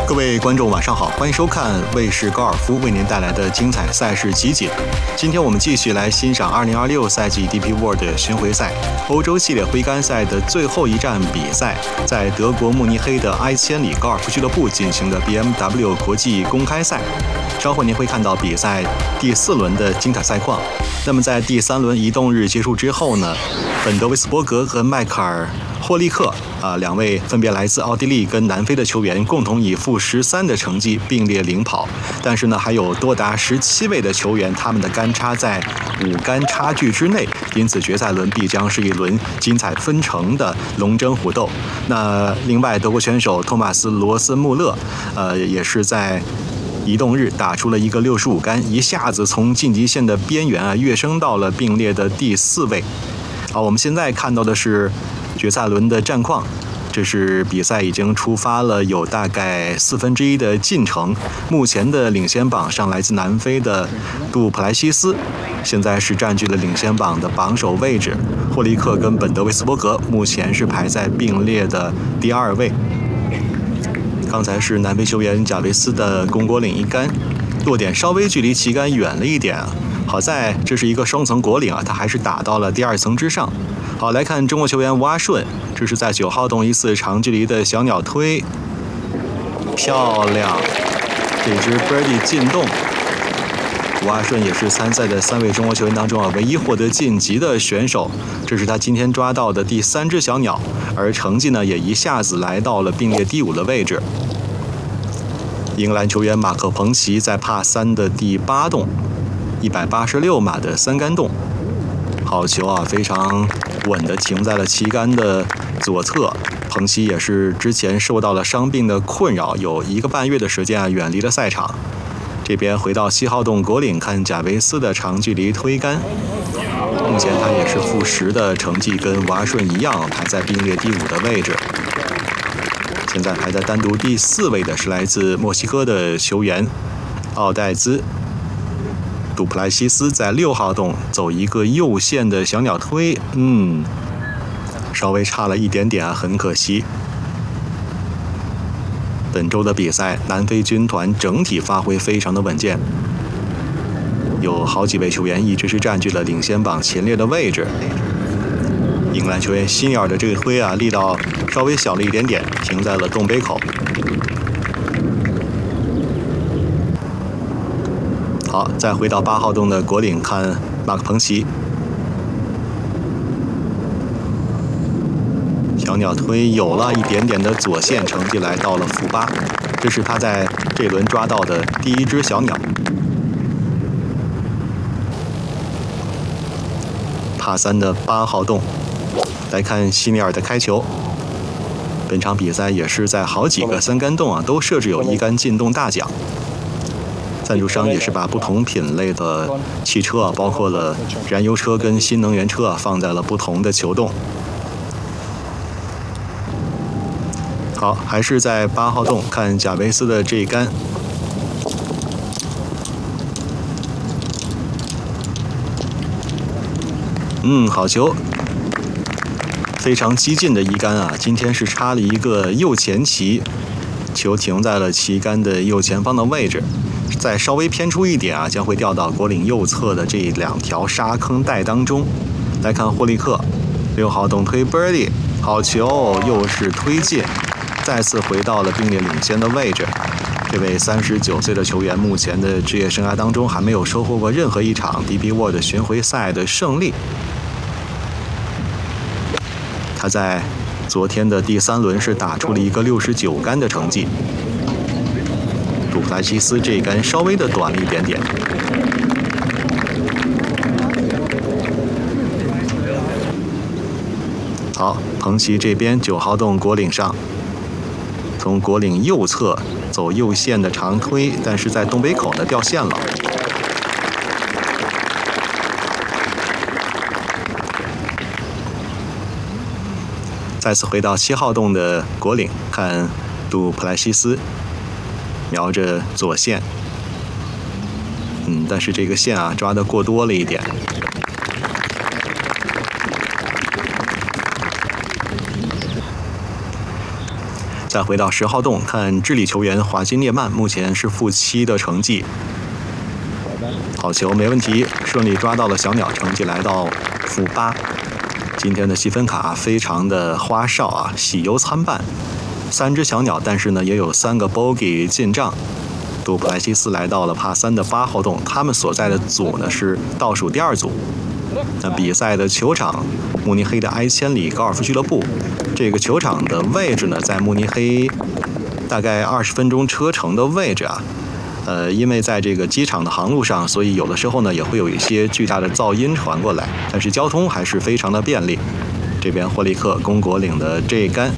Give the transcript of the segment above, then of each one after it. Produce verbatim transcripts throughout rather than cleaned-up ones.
各位观众晚上好，欢迎收看卫视高尔夫为您带来的精彩赛事集锦。今天我们继续来欣赏二零二六赛季 D P World 巡回赛欧洲系列挥杆赛的最后一站比赛，在德国慕尼黑的埃千里高尔夫俱乐部进行的 B M W 国际公开赛。稍后您会看到比赛第四轮的精彩赛况。那么在第三轮移动日结束之后呢，本德维斯伯格和迈克尔霍利克啊，两位分别来自奥地利跟南非的球员，共同以负十三的成绩并列领跑。但是呢，还有多达十七位的球员，他们的杆差在五杆差距之内，因此决赛轮必将是一轮精彩纷呈的龙争虎斗。那另外，德国选手托马斯罗森穆勒，呃，也是在移动日打出了一个六十五杆，一下子从晋级线的边缘啊跃升到了并列的第四位。好，我们现在看到的是决赛轮的战况，这是比赛已经出发了有大概四分之一的进程。目前的领先榜上，来自南非的杜普莱西斯现在是占据了领先榜的榜首位置，霍利克跟本德维斯伯格目前是排在并列的第二位。刚才是南非球员贾维斯的肱果岭一杆，落点稍微距离旗杆远了一点啊，好在这是一个双层果岭啊，他还是打到了第二层之上。好，来看中国球员吴阿顺，这是在九号洞一次长距离的小鸟推，漂亮，这支 birdie 进洞。吴阿顺也是参赛的三位中国球员当中啊，唯一获得晋级的选手。这是他今天抓到的第三只小鸟，而成绩呢也一下子来到了并列第五的位置。英格兰球员马克彭奇在帕三的第八洞，一百八十六码的三杆洞，好球啊，非常稳地停在了旗杆的左侧。彭奇也是之前受到了伤病的困扰，有一个半月的时间啊远离了赛场。这边回到七号洞果岭，看贾维斯的长距离推杆，目前他也是负十的成绩，跟瓦顺一样排在并列第五的位置。现在排在单独第四位的是来自墨西哥的球员奥黛兹杜普莱西斯，在六号洞走一个右线的小鸟推，嗯，稍微差了一点点啊，很可惜。本周的比赛，南非军团整体发挥非常的稳健，有好几位球员一直是占据了领先榜前列的位置。英格兰球员希尼尔的这个推啊，力道稍微小了一点点，停在了洞杯口。好，再回到八号洞的果岭，看马克彭奇。小鸟推有了一点点的左线，成绩来到了负八，这是他在这轮抓到的第一只小鸟。帕三的八号洞，来看希尼尔的开球。本场比赛也是在好几个三杆洞啊都设置有一杆进洞大奖。赞助商也是把不同品类的汽车啊，包括了燃油车跟新能源车啊，放在了不同的球洞。好，还是在八号洞看贾维斯的这一杆，嗯，好球，非常激进的一杆啊！今天是插了一个右前旗，球停在了旗杆的右前方的位置，再稍微偏出一点啊，将会掉到果岭右侧的这两条沙坑带当中。来看霍利克，六号洞推 birdie， 好球，又是推进。再次回到了并列领先的位置。这位三十九岁的球员目前的职业生涯当中还没有收获过任何一场 D P World 巡回赛的胜利。他在昨天的第三轮是打出了一个六十九杆的成绩，杜普莱西斯这一杆稍微的短了一点点。好，彭奇这边九号洞果岭上。从果岭右侧走右线的长推，但是在洞杯口呢掉线了。再次回到七号洞的果岭，看杜普莱西斯瞄着左线，嗯，但是这个线啊抓得过多了一点。 再回到十号洞，看智利球员华金列曼，目前是负七的成绩。好球，没问题，顺利抓到了小鸟，成绩来到负八。今天的积分卡非常的花哨啊，喜忧参半。三只小鸟，但是呢也有三个 bogey 进账。杜普莱西斯来到了帕三的八号洞，他们所在的组呢是倒数第二组。那比赛的球场，慕尼黑的埃千里高尔夫俱乐部。这个球场的位置呢，在慕尼黑大概二十分钟车程的位置啊。呃，因为在这个机场的航路上，所以有的时候呢也会有一些巨大的噪音传过来，但是交通还是非常的便利。这边霍利克公国岭的这一杆。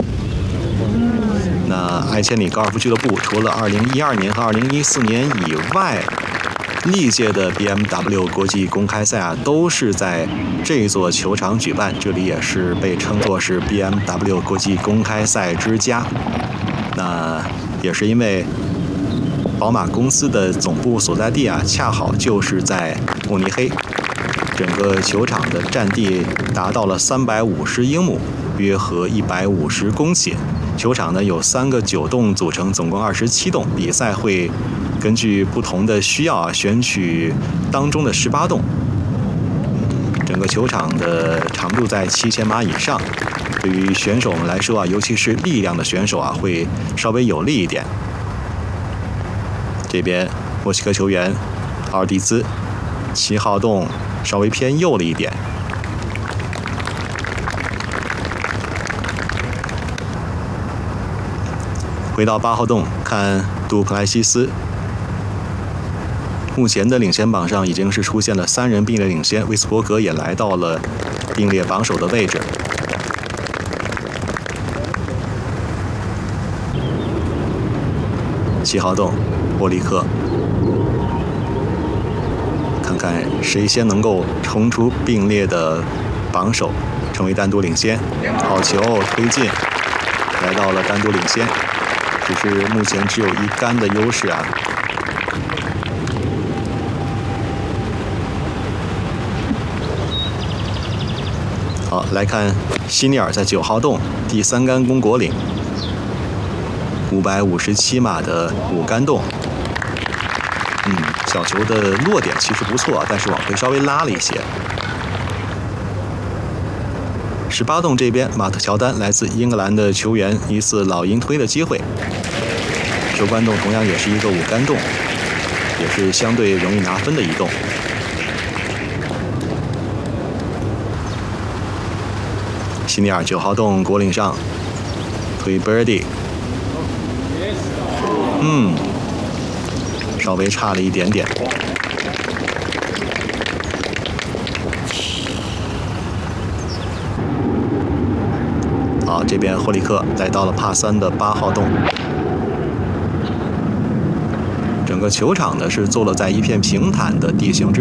那埃千里高尔夫俱乐部除了二零一二年和二零一四年以外，历届的 B M W 国际公开赛啊，都是在这座球场举办。这里也是被称作是 B M W 国际公开赛之家。那也是因为宝马公司的总部所在地啊，恰好就是在慕尼黑。整个球场的占地达到了三百五十英亩，约合一百五十公顷。球场呢有三个九洞组成，总共二十七洞。比赛会根据不同的需要啊，选取当中的十八洞。整个球场的长度在七千码以上，对于选手们来说啊，尤其是力量的选手啊，会稍微有利一点。这边墨西哥球员奥尔蒂兹，七号洞稍微偏右了一点。回到八号洞，看杜普莱西斯。目前的领先榜上已经是出现了三人并列领先，威斯伯格也来到了并列榜首的位置。七号洞，波利克，看看谁先能够冲出并列的榜首，成为单独领先。好球，推进，来到了单独领先。只是目前只有一杆的优势啊。好，来看希尼尔在九号洞第三杆攻果岭，五百五十七码的五杆洞。嗯，小球的落点其实不错，但是往回稍微拉了一些。十八洞这边，马特乔丹来自英格兰的球员，一次老鹰推的机会。收官洞同样也是一个五杆洞，也是相对容易拿分的一洞。希尼尔九号洞果岭上推 birdie， 嗯，稍微差了一点点。好，这边霍利克来到了帕三的八号洞。整个球场呢是坐落在一片平坦的地形之